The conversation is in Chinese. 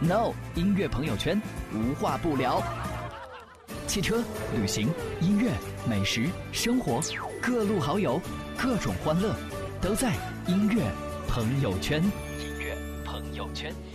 No 音乐朋友圈，无话不聊。汽车、旅行、音乐、美食、生活，各路好友，各种欢乐，都在音乐朋友圈。音乐朋友圈。